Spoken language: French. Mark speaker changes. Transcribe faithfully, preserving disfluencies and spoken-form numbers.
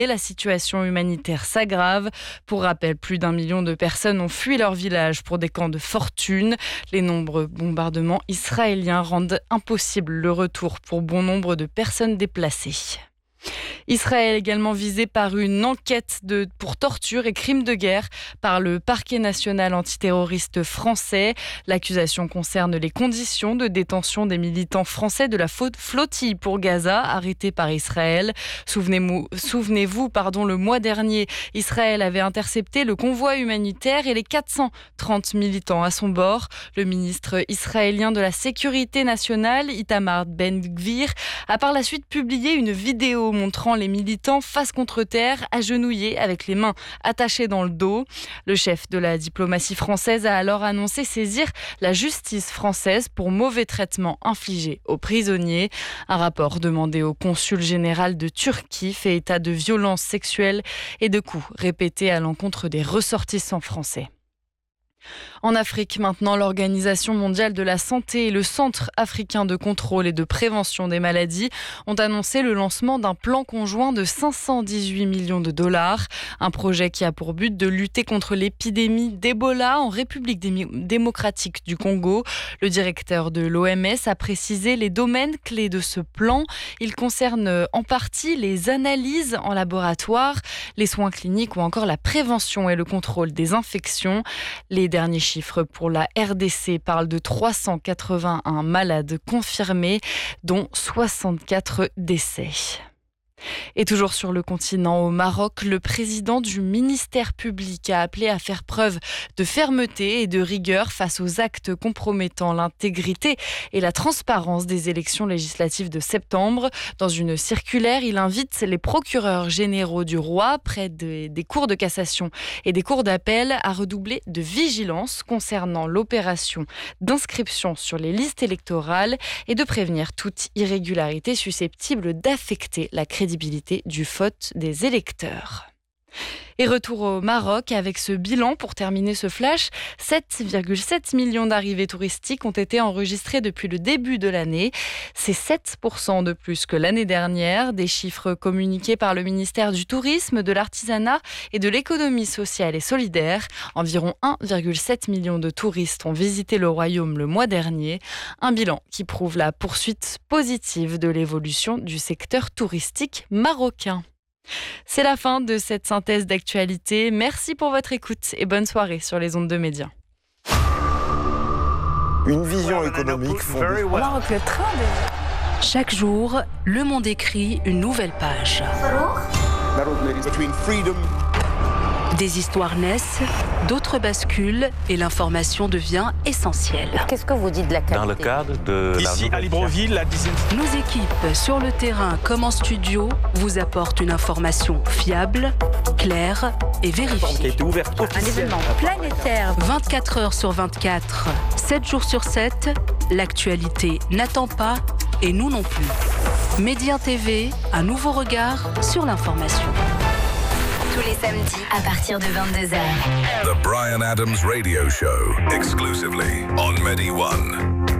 Speaker 1: et la situation humanitaire s'aggrave. Pour rappel, plus d'un million de personnes ont fui leur village pour des camps de fortune. Les nombreux bombardements israéliens rendent impossible le retour pour bon nombre de personnes déplacées. Israël également visé par une enquête de, pour torture et crimes de guerre par le parquet national antiterroriste français. L'accusation concerne les conditions de détention des militants français de la flottille pour Gaza, arrêtés par Israël. Souvenez-vous, souvenez-vous pardon, le mois dernier, Israël avait intercepté le convoi humanitaire et les quatre cent trente militants à son bord. Le ministre israélien de la Sécurité nationale, Itamar Ben-Gvir, a par la suite publié une vidéo montrant les militants face contre terre, agenouillés avec les mains attachées dans le dos. Le chef de la diplomatie française a alors annoncé saisir la justice française pour mauvais traitements infligés aux prisonniers. Un rapport demandé au consul général de Turquie fait état de violences sexuelles et de coups répétés à l'encontre des ressortissants français. En Afrique, maintenant, l'Organisation mondiale de la santé et le Centre africain de contrôle et de prévention des maladies ont annoncé le lancement d'un plan conjoint de cinq cent dix-huit millions de dollars. Un projet qui a pour but de lutter contre l'épidémie d'Ebola en République démocratique du Congo. Le directeur de l'O M S a précisé les domaines clés de ce plan. Il concerne en partie les analyses en laboratoire, les soins cliniques ou encore la prévention et le contrôle des infections. Les derniers chiffres pour la R D C parlent de trois cent quatre-vingt-un malades confirmés, dont soixante-quatre décès. Et toujours sur le continent, au Maroc, le président du ministère public a appelé à faire preuve de fermeté et de rigueur face aux actes compromettant l'intégrité et la transparence des élections législatives de septembre. Dans une circulaire, il invite les procureurs généraux du roi, près des, des cours de cassation et des cours d'appel, à redoubler de vigilance concernant l'opération d'inscription sur les listes électorales et de prévenir toute irrégularité susceptible d'affecter la crédibilité du vote des électeurs. Et retour au Maroc avec ce bilan pour terminer ce flash. sept virgule sept millions d'arrivées touristiques ont été enregistrées depuis le début de l'année. C'est sept pour cent de plus que l'année dernière. Des chiffres communiqués par le ministère du Tourisme, de l'Artisanat et de l'Économie sociale et solidaire. Environ un virgule sept million de touristes ont visité le royaume le mois dernier. Un bilan qui prouve la poursuite positive de l'évolution du secteur touristique marocain. C'est la fin de cette synthèse d'actualité. Merci pour votre écoute et bonne soirée sur les ondes de Média.
Speaker 2: Une vision économique fondée.
Speaker 3: Maroc, le train de... Chaque jour, Le Monde écrit une nouvelle page. Des histoires naissent, d'autres basculent et l'information devient essentielle.
Speaker 4: Qu'est-ce que vous dites de la qualité ?
Speaker 5: Dans le cadre de
Speaker 6: Ici, à Libreville, la dizaine...
Speaker 3: Nos équipes, sur le terrain comme en studio, vous apportent une information fiable, claire et vérifiée.
Speaker 6: qui a été ouverte
Speaker 4: Un événement planétaire.
Speaker 3: vingt-quatre heures sur vingt-quatre, sept jours sur sept, l'actualité n'attend pas et nous non plus. Média T V, un nouveau regard sur l'information.
Speaker 7: Tous les samedis à partir de vingt-deux heures.
Speaker 8: The Bryan Adams Radio Show, exclusively on Medi One.